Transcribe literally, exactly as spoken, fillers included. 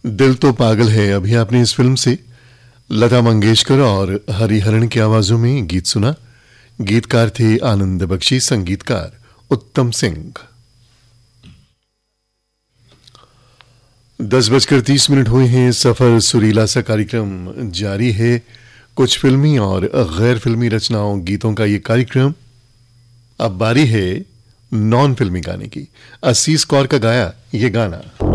दिल तो पागल है। अभी आपने इस फिल्म से लता मंगेशकर और हरिहरन की आवाजों में गीत सुना। गीतकार थे आनंद बख्शी, संगीतकार उत्तम सिंह। दस बजकर तीस मिनट हुए हैं। सफर सुरीला सा कार्यक्रम जारी है। कुछ फिल्मी और गैर फिल्मी रचनाओं गीतों का ये कार्यक्रम। अब बारी है नॉन फिल्मी गाने की। असीस कौर का गाया ये गाना।